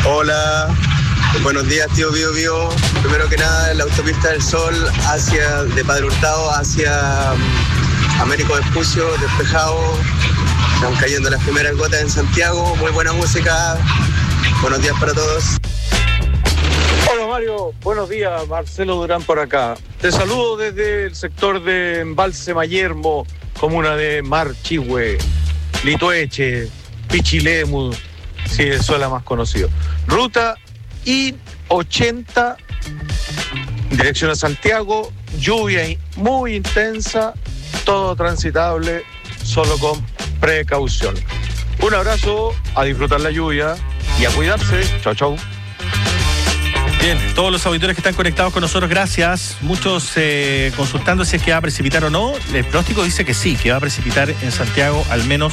Hola, buenos días, tío Bío Bío. Primero que nada, la autopista del Sol de Padre Hurtado hacia Américo Vespucio, despejado. Están cayendo las primeras gotas en Santiago. Muy buena música. Buenos días para todos. Hola Mario, buenos días. Marcelo Durán por acá. Te saludo desde el sector de Embalse Mayermo, comuna de Marchihue, Litoeche, Pichilemu, sí, eso es la más conocido. Ruta I-80, dirección a Santiago, lluvia muy intensa, todo transitable, solo con precaución. Un abrazo, a disfrutar la lluvia y a cuidarse. Chau, chau. Bien, todos los auditores que están conectados con nosotros, gracias. Muchos consultando si es que va a precipitar o no. El pronóstico dice que sí, que va a precipitar en Santiago, al menos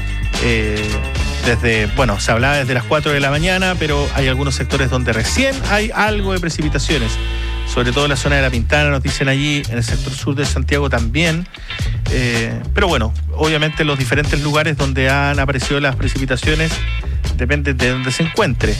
se hablaba desde las 4 de la mañana, pero hay algunos sectores donde recién hay algo de precipitaciones. Sobre todo en la zona de La Pintana, nos dicen allí, en el sector sur de Santiago también. Pero bueno, obviamente los diferentes lugares donde han aparecido las precipitaciones depende de donde se encuentre.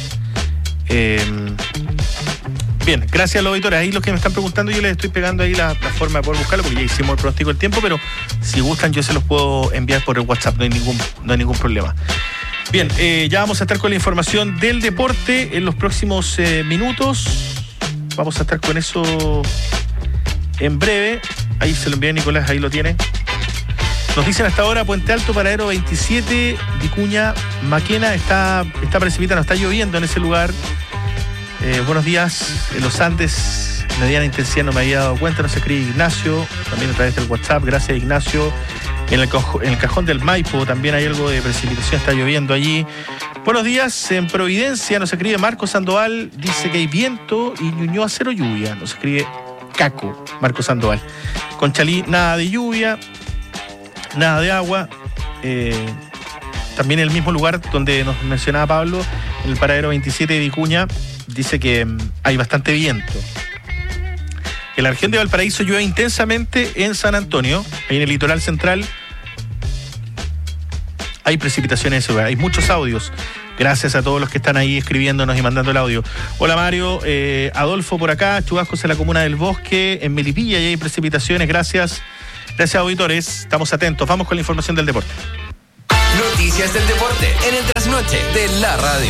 Bien, gracias a los auditores. Ahí los que me están preguntando, yo les estoy pegando ahí la forma de poder buscarlo, porque ya hicimos el pronóstico del tiempo, pero si gustan yo se los puedo enviar por el WhatsApp, no hay ningún problema. Bien, ya vamos a estar con la información del deporte en los próximos minutos. Vamos a estar con eso en breve. Ahí se lo envié a Nicolás, ahí lo tiene. Nos dicen hasta ahora Puente Alto, Paradero 27, Vicuña, Maquena, está precipitando, está lloviendo en ese lugar. Buenos días, en los Andes, mediana intensidad, no me había dado cuenta, nos escribe Ignacio, también a través del WhatsApp, gracias Ignacio. En el cajón del Maipo también hay algo de precipitación, está lloviendo allí. Buenos días, en Providencia nos escribe Marco Sandoval, dice que hay viento y Ñuñoa cero lluvia, nos escribe Caco, Marco Sandoval. Conchalí, nada de lluvia, nada de agua. También en el mismo lugar donde nos mencionaba Pablo, en el Paradero 27 de Vicuña, dice que hay bastante viento. En la región de Valparaíso llueve intensamente en San Antonio, ahí en el litoral central. Hay precipitaciones en ese lugar, hay muchos audios. Gracias a todos los que están ahí escribiéndonos y mandando el audio. Hola Mario, Adolfo por acá, chubascos en la comuna del Bosque, en Melipilla y hay precipitaciones, gracias. Gracias auditores, estamos atentos, vamos con la información del deporte. Noticias del deporte en el trasnoche de la radio.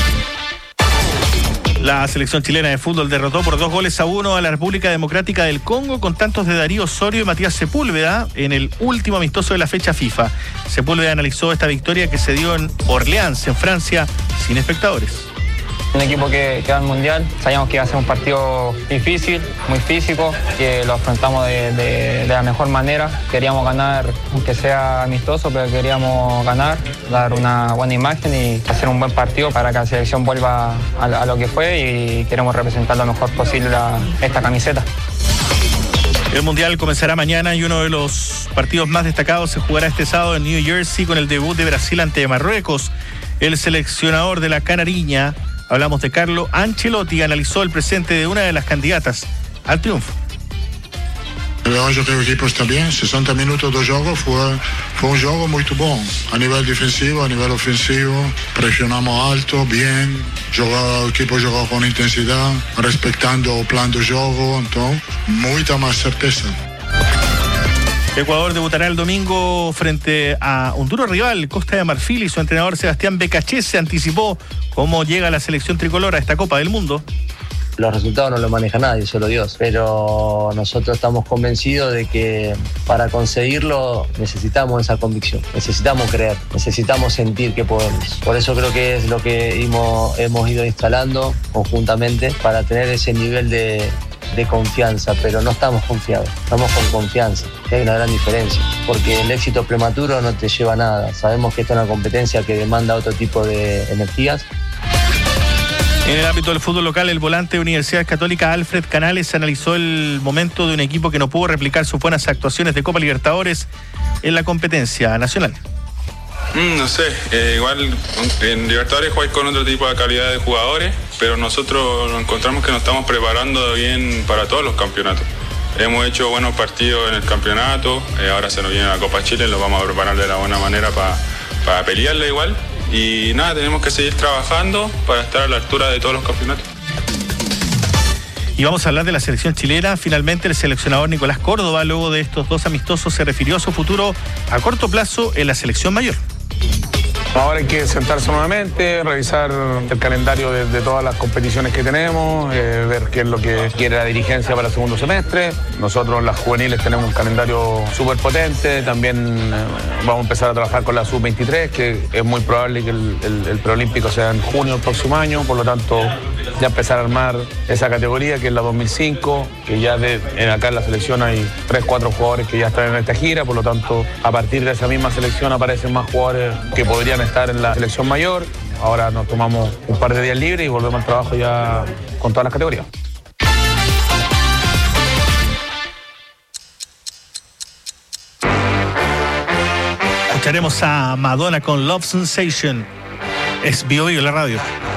La selección chilena de fútbol derrotó por 2-1 a la República Democrática del Congo con tantos de Darío Osorio y Matías Sepúlveda en el último amistoso de la fecha FIFA. Sepúlveda analizó esta victoria que se dio en Orleans, en Francia, sin espectadores. Un equipo que va al Mundial, sabíamos que iba a ser un partido difícil, muy físico, que lo afrontamos de la mejor manera. Queríamos ganar, aunque sea amistoso, pero queríamos ganar, dar una buena imagen y hacer un buen partido para que la selección vuelva a lo que fue y queremos representar lo mejor posible esta camiseta. El Mundial comenzará mañana y uno de los partidos más destacados se jugará este sábado en New Jersey con el debut de Brasil ante Marruecos. El seleccionador de la Canariña, hablamos de Carlo Ancelotti, analizó el presente de una de las candidatas al triunfo. Hoje o equipo está bien, 60 minutos de juego fue un juego muy bueno, a nivel defensivo, a nivel ofensivo, presionamos alto, bien, el equipo jugó con intensidad, respetando el plan de juego, entonces, mucha más certeza. Ecuador debutará el domingo frente a un duro rival, Costa de Marfil, y su entrenador Sebastián Becachese anticipó cómo llega la selección tricolor a esta Copa del Mundo. Los resultados no los maneja nadie, solo Dios. Pero nosotros estamos convencidos de que para conseguirlo necesitamos esa convicción, necesitamos creer, necesitamos sentir que podemos. Por eso creo que es lo que hemos ido instalando conjuntamente para tener ese nivel de confianza, pero no estamos confiados, estamos con confianza, que hay una gran diferencia, porque el éxito prematuro no te lleva a nada. Sabemos que esta es una competencia que demanda otro tipo de energías. En el ámbito del fútbol local, el volante de Universidad Católica Alfred Canales analizó el momento de un equipo que no pudo replicar sus buenas actuaciones de Copa Libertadores en la competencia nacional. No sé, igual en Libertadores jugáis con otro tipo de calidad de jugadores, pero nosotros encontramos que nos estamos preparando bien para todos los campeonatos. Hemos hecho buenos partidos en el campeonato, ahora se nos viene la Copa Chile, lo vamos a preparar de la buena manera para pelearla igual. Y nada, tenemos que seguir trabajando para estar a la altura de todos los campeonatos. Y vamos a hablar de la selección chilena. Finalmente el seleccionador Nicolás Córdoba, luego de estos 2 amistosos, se refirió a su futuro a corto plazo en la selección mayor. Ahora hay que sentarse nuevamente, revisar el calendario de todas las competiciones que tenemos, ver qué es lo que quiere la dirigencia para el segundo semestre. Nosotros, las juveniles, tenemos un calendario súper potente. También vamos a empezar a trabajar con la sub-23, que es muy probable que el preolímpico sea en junio del próximo año. Por lo tanto, ya empezar a armar esa categoría, que es la 2005, que ya acá en la selección hay 3-4 jugadores que ya están en esta gira. Por lo tanto, a partir de esa misma selección aparecen más jugadores que podrían estar en la selección mayor. Ahora nos tomamos un par de días libres y volvemos al trabajo ya con todas las categorías. Escucharemos a Madonna con Love Sensation. Es Bio Bio la radio.